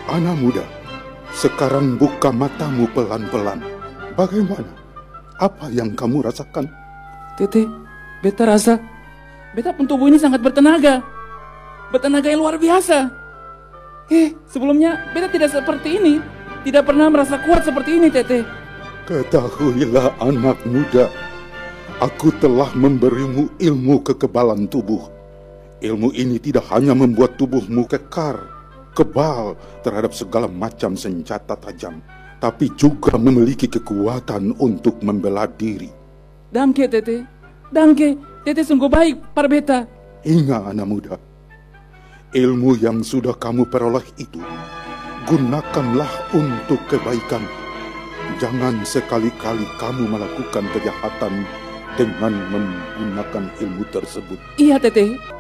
Anak muda, sekarang buka matamu pelan-pelan. Bagaimana? Apa yang kamu rasakan? Tete, beta rasa beta pun tubuh ini sangat bertenaga. Bertenaga yang luar biasa. Sebelumnya beta tidak seperti ini. Tidak pernah merasa kuat seperti ini, Tete. Ketahuilah anak muda, aku telah memberimu ilmu kekebalan tubuh. Ilmu ini tidak hanya membuat tubuhmu kekar, kebal terhadap segala macam senjata tajam, tapi juga memiliki kekuatan untuk membela diri. Danke, Tete. Danke, Tete sungguh baik, par beta. Ingat anak muda, ilmu yang sudah kamu peroleh itu, gunakanlah untuk kebaikan. Jangan sekali-kali kamu melakukan kejahatan dengan menggunakan ilmu tersebut. Iya, Tete.